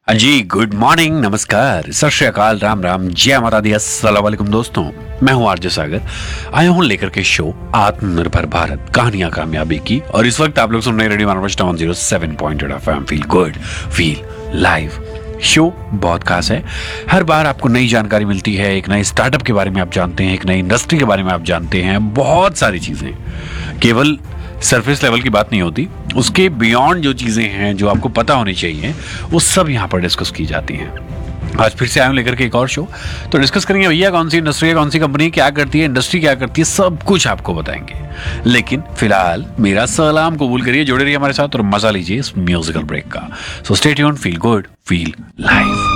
जी good morning, नमस्कार, सत श्री अकाल, राम राम, जय माता दी, अस्सलाम वालेकुम दोस्तों। मैं हूं आरजे सागर, आया हूं लेकर के शो आत्मनिर्भर भारत, कहानियां कामयाबी की। और इस वक्त आप लोग सुन रहे हैं radio 107.8 FM। Feel good, feel live. Show बहुत खास है। हर बार आपको नई जानकारी मिलती है, एक नए स्टार्टअप के बारे में आप जानते हैं, एक नई इंडस्ट्री के बारे में आप जानते हैं। बहुत सारी चीजें, केवल सरफेस लेवल की बात नहीं होती, उसके बियॉन्ड जो चीजें हैं जो आपको पता होनी चाहिए, वो सब यहाँ पर डिस्कस की जाती हैं। आज फिर से आया हूं लेकर के एक और शो, तो डिस्कस करेंगे भैया कौन सी इंडस्ट्री है, कौन सी कंपनी क्या करती है, इंडस्ट्री क्या करती है, सब कुछ आपको बताएंगे। लेकिन फिलहाल मेरा सलाम कबूल करिए, जुड़े रहिए हमारे साथ और मजा लीजिए इस म्यूजिकल ब्रेक का। So stay tuned, feel good, feel live.